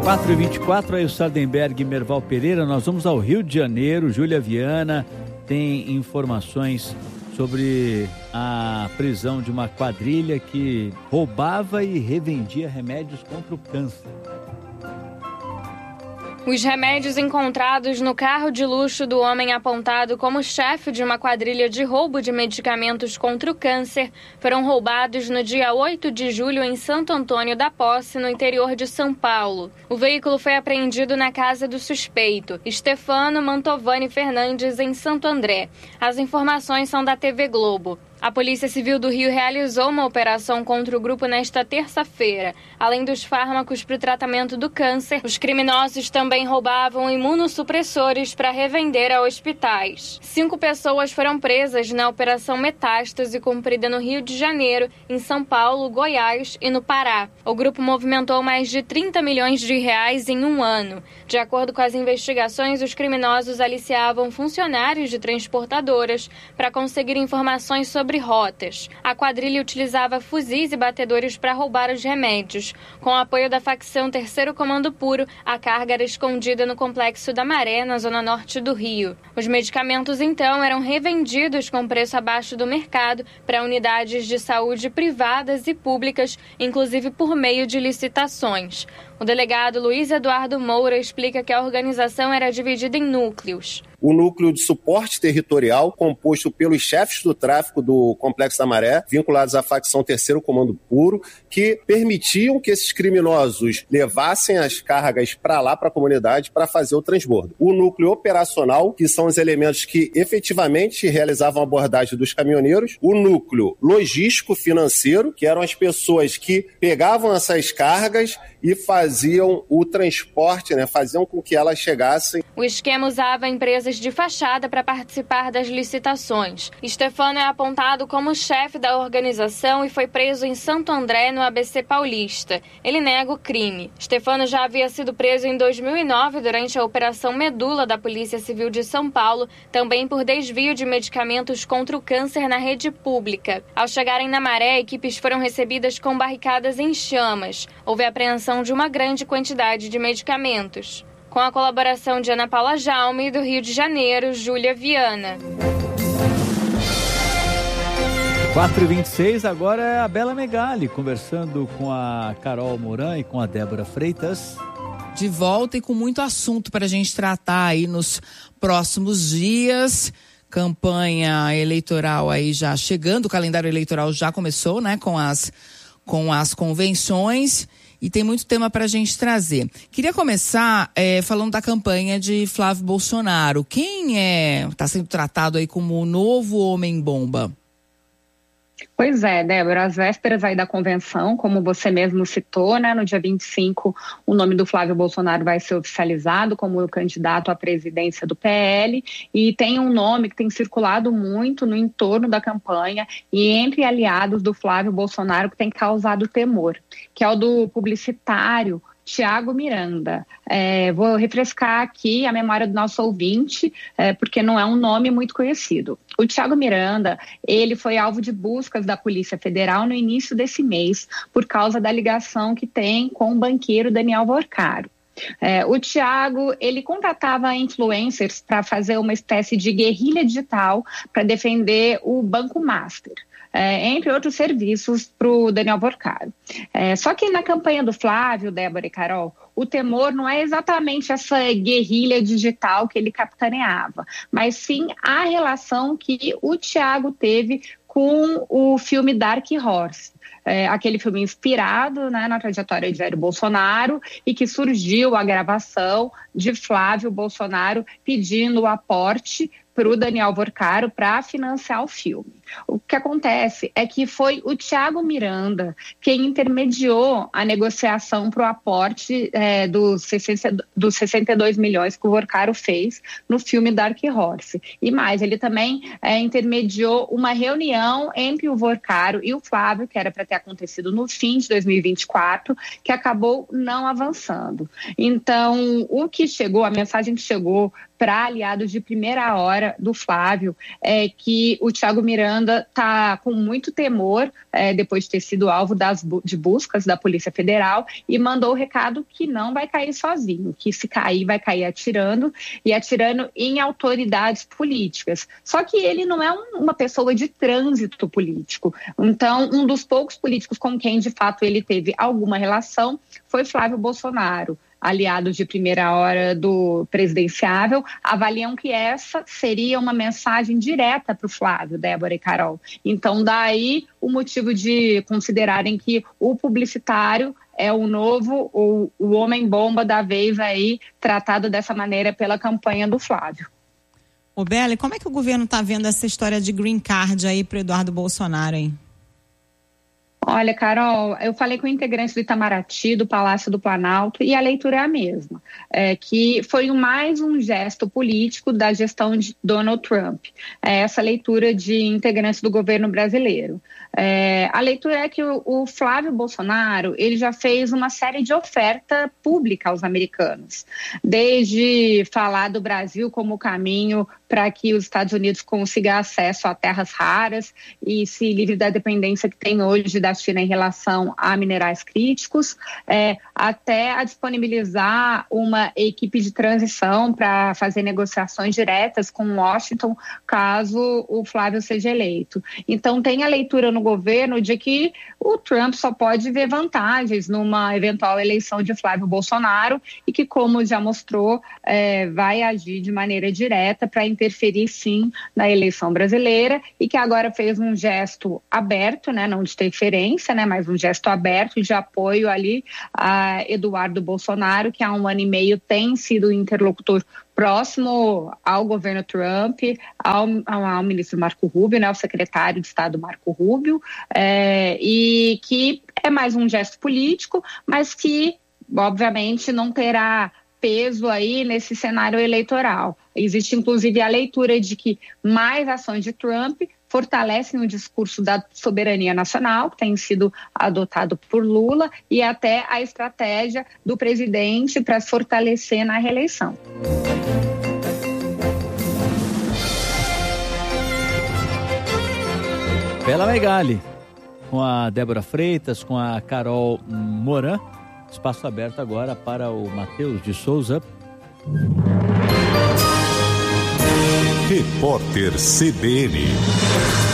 4h24, aí o Sardenberg e Merval Pereira. Nós vamos ao Rio de Janeiro. Júlia Viana tem informações sobre a prisão de uma quadrilha que roubava e revendia remédios contra o câncer. Os remédios encontrados no carro de luxo do homem apontado como chefe de uma quadrilha de roubo de medicamentos contra o câncer foram roubados no dia 8 de julho em Santo Antônio da Posse, no interior de São Paulo. O veículo foi apreendido na casa do suspeito, Stefano Mantovani Fernandes, em Santo André. As informações são da TV Globo. A Polícia Civil do Rio realizou uma operação contra o grupo nesta terça-feira. Além dos fármacos para o tratamento do câncer, os criminosos também roubavam imunossupressores para revender a hospitais. 5 pessoas foram presas na Operação Metástase, cumprida no Rio de Janeiro, em São Paulo, Goiás e no Pará. O grupo movimentou mais de 30 milhões de reais em um ano. De acordo com as investigações, os criminosos aliciavam funcionários de transportadoras para conseguir informações sobre rotas. A quadrilha utilizava fuzis e batedores para roubar os remédios. Com o apoio da facção Terceiro Comando Puro, a carga era escondida no Complexo da Maré, na zona norte do Rio. Os medicamentos, então, eram revendidos com preço abaixo do mercado para unidades de saúde privadas e públicas, inclusive por meio de licitações. O delegado Luiz Eduardo Moura explica que a organização era dividida em núcleos. O núcleo de suporte territorial, composto pelos chefes do tráfico do Complexo da Maré, vinculados à facção Terceiro Comando Puro, que permitiam que esses criminosos levassem as cargas para lá, para a comunidade, para fazer o transbordo. O núcleo operacional, que são os elementos que efetivamente realizavam a abordagem dos caminhoneiros. O núcleo logístico-financeiro, que eram as pessoas que pegavam essas cargas e faziam o transporte, faziam com que elas chegassem. O esquema usava empresas de fachada para participar das licitações. Stefano é apontado como chefe da organização e foi preso em Santo André, no ABC Paulista. Ele nega o crime. Stefano já havia sido preso em 2009 durante a Operação Medula da Polícia Civil de São Paulo, também por desvio de medicamentos contra o câncer na rede pública. Ao chegarem na Maré, equipes foram recebidas com barricadas em chamas. Houve apreensão de uma grande quantidade de medicamentos. Com a colaboração de Ana Paula Jaume, do Rio de Janeiro, Júlia Viana. 4h26, agora é a Bela Megali, conversando com a Carol Moran e com a Débora Freitas. De volta e com muito assunto para a gente tratar aí nos próximos dias. Campanha eleitoral aí já chegando, o calendário eleitoral já começou, com as convenções. E tem muito tema para a gente trazer. Queria começar falando da campanha de Flávio Bolsonaro. Quem está sendo tratado aí como o novo homem-bomba? Pois é, Débora, às vésperas aí da convenção, como você mesmo citou, no dia 25, o nome do Flávio Bolsonaro vai ser oficializado como candidato à presidência do PL, e tem um nome que tem circulado muito no entorno da campanha e entre aliados do Flávio Bolsonaro que tem causado temor, que é o do publicitário Thiago Miranda. Vou refrescar aqui a memória do nosso ouvinte, porque não é um nome muito conhecido. O Thiago Miranda, ele foi alvo de buscas da Polícia Federal no início desse mês, por causa da ligação que tem com o banqueiro Daniel Vorcaro. O Thiago, ele contratava influencers para fazer uma espécie de guerrilha digital para defender o Banco Master. Entre outros serviços para o Daniel Vorcaro. Só que na campanha do Flávio, Débora e Carol, o temor não é exatamente essa guerrilha digital que ele capitaneava, mas sim a relação que o Thiago teve com o filme Dark Horse. Aquele filme inspirado na trajetória de Jair Bolsonaro e que surgiu a gravação de Flávio Bolsonaro pedindo o aporte para o Daniel Vorcaro para financiar o filme. O que acontece é que foi o Thiago Miranda quem intermediou a negociação para o aporte dos 62 milhões que o Vorcaro fez no filme Dark Horse. E mais, ele também intermediou uma reunião entre o Vorcaro e o Flávio, que era para ter acontecido no fim de 2024, que acabou não avançando. Então, a mensagem que chegou para aliados de primeira hora do Flávio, que o Thiago Miranda está com muito temor, depois de ter sido alvo de buscas da Polícia Federal, e mandou o recado que não vai cair sozinho, que se cair, vai cair atirando, e atirando em autoridades políticas. Só que ele não é uma pessoa de trânsito político. Então, um dos poucos políticos com quem, de fato, ele teve alguma relação foi Flávio Bolsonaro. Aliados de primeira hora do presidenciável avaliam que essa seria uma mensagem direta para o Flávio, Débora e Carol. Então, daí o motivo de considerarem que o publicitário é o novo, o homem-bomba da vez aí, tratado dessa maneira pela campanha do Flávio. Ô Bela, como é que o governo está vendo essa história de green card aí para o Eduardo Bolsonaro, hein? Olha, Carol, eu falei com integrantes do Itamaraty, do Palácio do Planalto, e a leitura é a mesma, que foi mais um gesto político da gestão de Donald Trump, essa leitura de integrantes do governo brasileiro. A leitura é que o Flávio Bolsonaro, ele já fez uma série de oferta pública aos americanos, desde falar do Brasil como caminho para que os Estados Unidos consigam acesso a terras raras e se livre da dependência que tem hoje da China em relação a minerais críticos, até a disponibilizar uma equipe de transição para fazer negociações diretas com Washington, caso o Flávio seja eleito. Então, tem a leitura no governo de que o Trump só pode ver vantagens numa eventual eleição de Flávio Bolsonaro e que, como já mostrou, vai agir de maneira direta para interferir, sim, na eleição brasileira, e que agora fez um gesto aberto, né, não de interferência, né, mas um gesto aberto de apoio ali a Eduardo Bolsonaro, que há 1 ano e meio tem sido interlocutor próximo ao governo Trump, ao ministro Marco Rubio, né, ao secretário de Estado Marco Rubio, e que é mais um gesto político, mas que, obviamente, não terá peso aí nesse cenário eleitoral. Existe, inclusive, a leitura de que mais ações de Trump fortalecem o discurso da soberania nacional, que tem sido adotado por Lula, e até a estratégia do presidente para se fortalecer na reeleição. Bela Megali, com a Débora Freitas, com a Carol Moran. Espaço aberto agora para o Matheus de Souza. Repórter CBN.